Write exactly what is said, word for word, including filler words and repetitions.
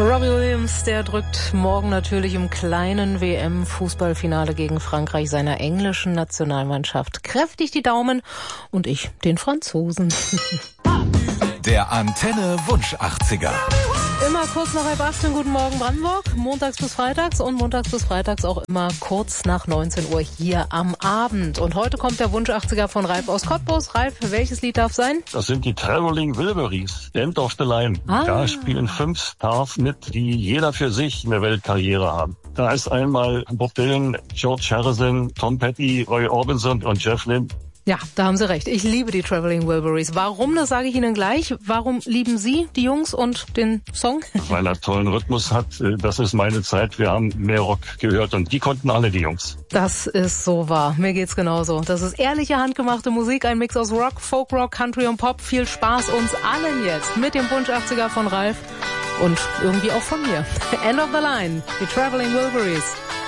Robbie Williams, der drückt morgen natürlich im kleinen W M-Fußballfinale gegen Frankreich seiner englischen Nationalmannschaft kräftig die Daumen und ich den Franzosen. Der Antenne Wunsch achtziger. Immer kurz nach halb acht, guten Morgen Brandenburg, montags bis freitags und montags bis freitags auch immer kurz nach neunzehn Uhr hier am Abend. Und heute kommt der Wunsch achtziger von Ralf aus Cottbus. Ralf, welches Lied darf sein? Das sind die Traveling Wilburys, End of the Line. Ah. Da spielen fünf Stars mit, die jeder für sich eine Weltkarriere haben. Da ist einmal Bob Dylan, George Harrison, Tom Petty, Roy Orbison und Jeff Lynne. Ja, da haben Sie recht. Ich liebe die Traveling Wilburys. Warum, das sage ich Ihnen gleich. Warum lieben Sie die Jungs und den Song? Weil er tollen Rhythmus hat. Das ist meine Zeit. Wir haben mehr Rock gehört und die konnten alle, die Jungs. Das ist so wahr. Mir geht's genauso. Das ist ehrliche, handgemachte Musik. Ein Mix aus Rock, Folk-Rock, Country und Pop. Viel Spaß uns allen jetzt mit dem Wunsch achtziger von Ralf und irgendwie auch von mir. End of the Line. Die Traveling Wilburys.